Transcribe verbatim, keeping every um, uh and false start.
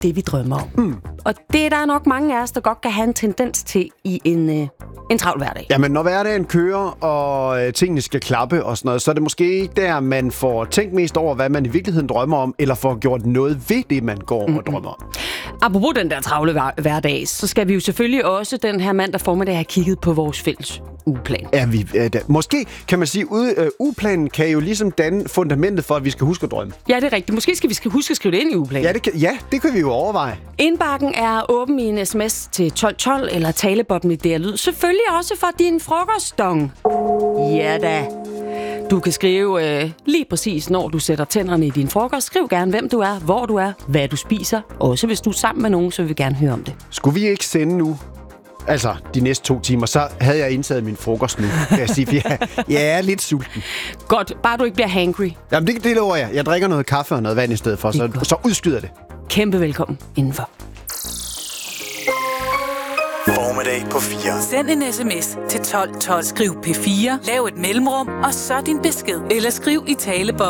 det, vi drømmer om. Mm. Og det er der nok mange af os, der godt kan have en tendens til i en, øh, en travl hverdag. Jamen, når hverdagen kører, og øh, tingene skal klappe og sådan noget, så er det måske ikke der, man får tænkt mest over, hvad man i virkeligheden drømmer om, eller får gjort noget ved det, man går mm-hmm. og drømmer om. Apropos den der travle hver- hverdag, så skal vi jo selvfølgelig også den her mandag formiddag have kigget på vores fælles ugeplan. Ja, vi, øh, da, måske kan man sige, at øh, ugeplanen kan jo ligesom danne fundamentet for, at vi skal huske at drømme. Ja, det er rigtigt. Måske skal vi skal huske at skrive det ind i ugeplanen. Ja, det kan, ja, det kan vi jo overveje. Indbakken er åben i en sms til tolv tolv eller talebobben i D R Lyd. Selvfølgelig også for din frokostdong. Ja da. Du kan skrive øh, lige præcis, når du sætter tænderne i din frokost. Skriv gerne, hvem du er, hvor du er, hvad du spiser. Også hvis du er sammen med nogen, så vil vi gerne høre om det. Skulle vi ikke sende nu? Altså, de næste to timer, så havde jeg indtaget min frokost nu, kan jeg sige. Jeg, jeg er lidt sulten. Godt, bare du ikke bliver hangry. Jamen, det, det lover jeg. Jeg drikker noget kaffe og noget vand i stedet for, så, så udskyder det. Kæmpe velkommen indenfor. Formiddag på fire. Send en sms til tolv tolv. Skriv P fire, lav et mellemrum, og så din besked. Eller skriv i taleboblen.